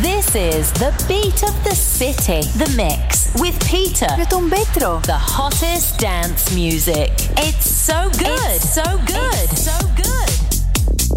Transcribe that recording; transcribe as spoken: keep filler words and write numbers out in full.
This is the beat of the city. The Mix with Peter. Vet un Betro. The hottest dance music. It's so